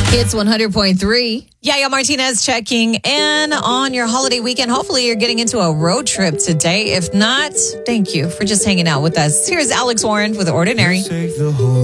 It's 100.3. Yaya Martinez checking in on your holiday weekend. Hopefully you're getting into a road trip today. If not, thank you for just hanging out with us. Here's Alex Warren with Ordinary.